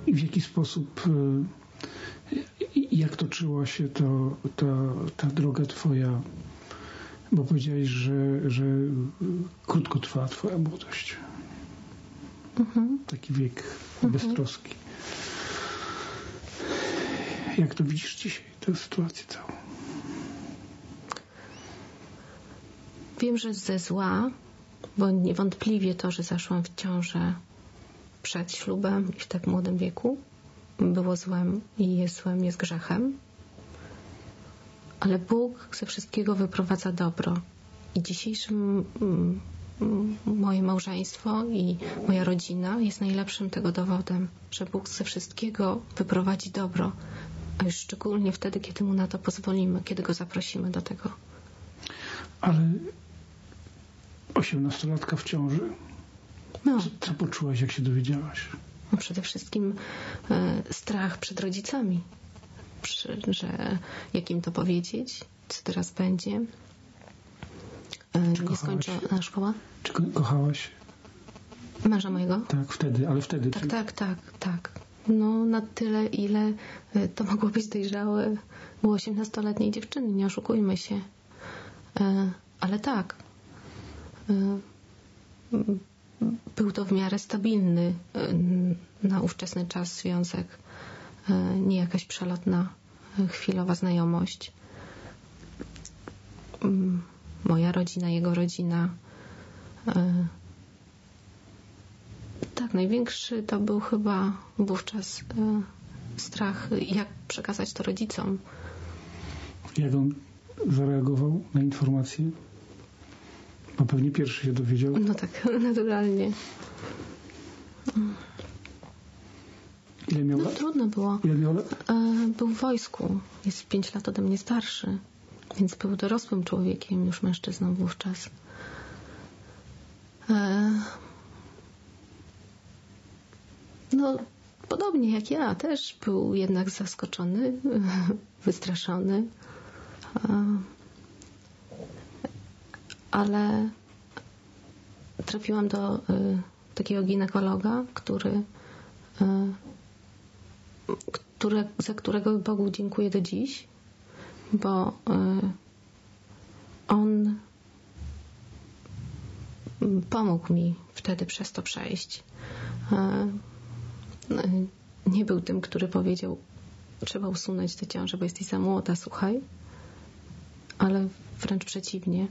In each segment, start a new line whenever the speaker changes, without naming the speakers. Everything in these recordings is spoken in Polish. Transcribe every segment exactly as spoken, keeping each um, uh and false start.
I w jaki sposób, jak toczyła się to, ta, ta droga twoja? Bo powiedziałeś, że, że krótko trwała twoja młodość. Mhm. Taki wiek mhm. beztroski. Jak to widzisz dzisiaj, tę sytuację całą?
Wiem, że ze zła, bo niewątpliwie to, że zaszłam w ciążę przed ślubem i w tak młodym wieku, było złem i jest złem, jest grzechem. Ale Bóg ze wszystkiego wyprowadza dobro. I dzisiejsze moje małżeństwo i moja rodzina jest najlepszym tego dowodem, że Bóg ze wszystkiego wyprowadzi dobro. A już szczególnie wtedy, kiedy Mu na to pozwolimy, kiedy Go zaprosimy do tego.
Ale osiemnastolatka w ciąży? No. Co, co poczułaś, jak się dowiedziałaś?
No przede wszystkim e, strach przed rodzicami. Przy, że jak im to powiedzieć, co teraz będzie. E, nie skończona szkoła.
Czy ko- kochałaś?
Męża mojego?
Tak, wtedy, ale wtedy.
Tak,
czy...
tak, tak, tak. No na tyle, ile to mogło być dojrzałe u osiemnastoletniej dziewczyny, nie oszukujmy się. E, ale tak. E, był to w miarę stabilny e, na ówczesny czas związek. E, nie jakaś przelotna, e, chwilowa znajomość. E, moja rodzina, jego rodzina. E, Tak, największy to był chyba wówczas e, strach, jak przekazać to rodzicom.
Jak on zareagował na informację? Bo pewnie pierwszy się dowiedział.
No tak, naturalnie.
Ile miał
no,
lat?
Trudno było.
Ile miał lat?
E, był w wojsku. Jest pięć lat ode mnie starszy. Więc był dorosłym człowiekiem, już mężczyzną wówczas. E, No, podobnie jak ja, też był jednak zaskoczony, wystraszony. Ale trafiłam do takiego ginekologa, który, które, za którego Bogu dziękuję do dziś, bo on pomógł mi wtedy przez to przejść. Nie był tym, który powiedział, trzeba usunąć tę ciążę, bo jesteś za młoda, słuchaj. Ale wręcz przeciwnie.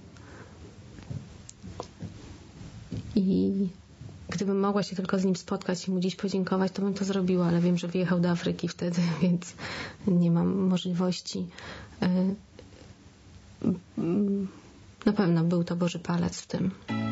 I gdybym mogła się tylko z nim spotkać i mu dziś podziękować, to bym to zrobiła, ale wiem, że wyjechał do Afryki wtedy, więc nie mam możliwości. Na pewno był to Boży palec w tym.